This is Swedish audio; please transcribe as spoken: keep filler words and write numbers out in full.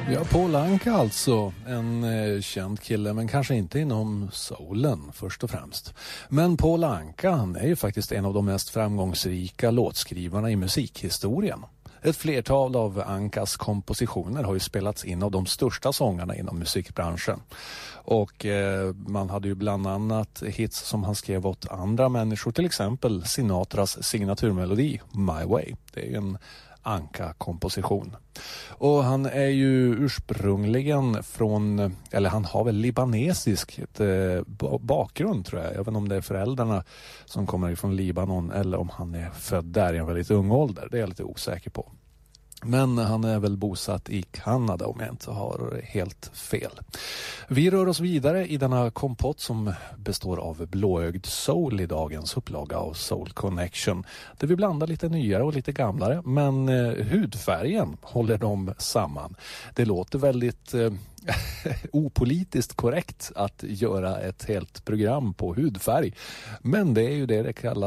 Ja, Paul Anka alltså, en eh, känd kille, men kanske inte inom soulen först och främst. Men Paul Anka, han är ju faktiskt en av de mest framgångsrika låtskrivarna i musikhistorien. Ett flertal av Ankas kompositioner har ju spelats in av de största sångarna inom musikbranschen. Och eh, man hade ju bland annat hits som han skrev åt andra människor, till exempel Sinatras signaturmelodi My Way. Det är ju en Anka-komposition. Och han är ju ursprungligen från, eller han har väl libanesisk eh, bakgrund tror jag. Jag vet inte om det är föräldrarna som kommer ifrån Libanon eller om han är född där i en väldigt ung ålder. Det är jag lite osäker på. Men han är väl bosatt i Kanada om jag inte har helt fel. Vi rör oss vidare i denna kompott som består av blåögd soul i dagens upplaga av Soul Connection. Där vi blandar lite nyare och lite gamlare, men eh, hudfärgen håller dem samman. Det låter väldigt eh, opolitiskt korrekt att göra ett helt program på hudfärg. Men det är ju det det kallas.